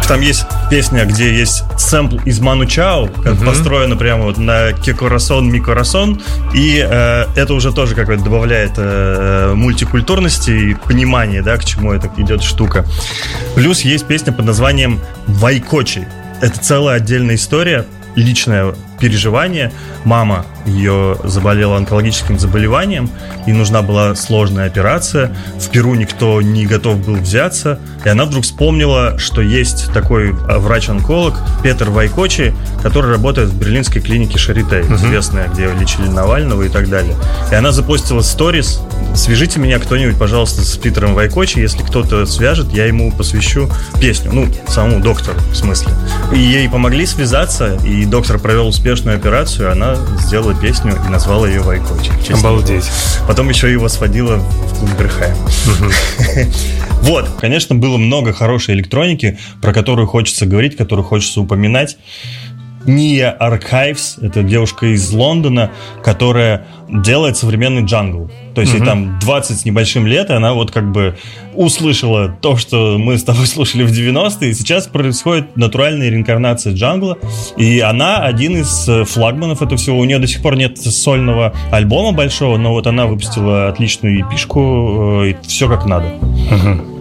Там есть песня, где есть сэмпл из Ману Чао, построена прямо вот на кекорасон, микорасон. И это уже тоже как-то добавляет мультикультурности и понимания, да, к чему это идет штука. Плюс есть песня под названием «Вайкочи». Это целая отдельная история, личное переживание. Мама ее заболела онкологическим заболеванием, и нужна была сложная операция. В Перу никто не готов был взяться, и она вдруг вспомнила, что есть такой врач-онколог Петр Вайкочи, который работает в берлинской клинике Шарите, известная, где лечили Навального и так далее. И она запостила сторис: свяжите меня кто-нибудь, пожалуйста, с Питером Вайкочи. Если кто-то свяжет, я ему посвящу песню. Ну, самому доктору, в смысле. И ей помогли связаться, и доктор провел успешную операцию. Она сделала песню и назвала ее Вайкочи. Обалдеть. Потом еще его сводила в клуб Берхайм. Вот, конечно, было много хорошей электроники, про которую хочется говорить, которую хочется упоминать. Nia Archives, это девушка из Лондона, которая делает современный джангл. То есть ей там 20 с небольшим лет, и она вот как бы услышала то, что мы с тобой слушали в 90-е, и сейчас происходит натуральная реинкарнация джангла, и она один из флагманов этого всего. У нее до сих пор нет сольного альбома большого, но вот она выпустила отличную эпишку, и все как надо.